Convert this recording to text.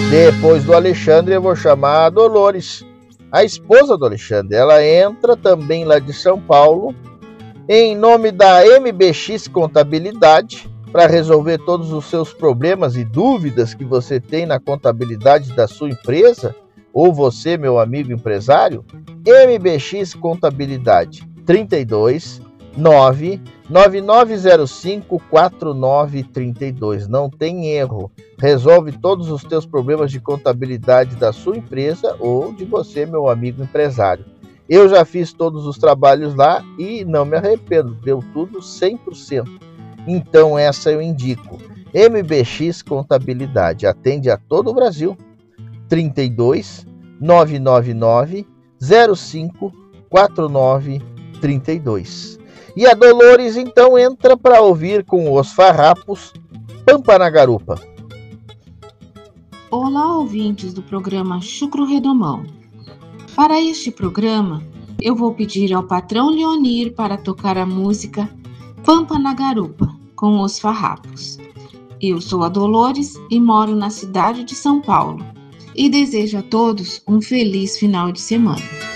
Depois do Alexandre, eu vou chamar a Dolores, a esposa do Alexandre. Ela entra também lá de São Paulo, em nome da MBX Contabilidade, para resolver todos os seus problemas e dúvidas que você tem na contabilidade da sua empresa, ou você, meu amigo empresário. MBX Contabilidade, 32 99905 4932. Não tem erro. Resolve todos os teus problemas de contabilidade da sua empresa ou de você, meu amigo empresário. Eu já fiz todos os trabalhos lá e não me arrependo. Deu tudo 100%. Então essa eu indico. MBX Contabilidade. Atende a todo o Brasil. 32 999 05 4932. E a Dolores, então, entra para ouvir com os farrapos Pampa na Garupa. Olá, ouvintes do programa Chucro Redomão. Para este programa, eu vou pedir ao patrão Leonir para tocar a música Pampa na Garupa, com os farrapos. Eu sou a Dolores e moro na cidade de São Paulo. E desejo a todos um feliz final de semana.